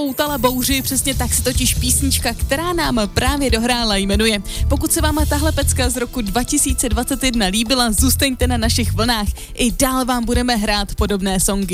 Poutala bouři, přesně tak se totiž písnička, která nám právě dohrála, jmenuje. Pokud se vám tahle pecka z roku 2021 líbila, zůstaňte na našich vlnách. I dál vám budeme hrát podobné songy.